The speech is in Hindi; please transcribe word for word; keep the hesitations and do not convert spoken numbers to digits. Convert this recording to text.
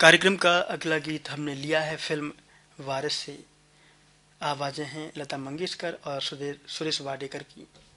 कार्यक्रम का अगला गीत हमने लिया है फिल्म वारिस से। आवाजें हैं लता मंगेशकर और सुरेश वाडेकर की।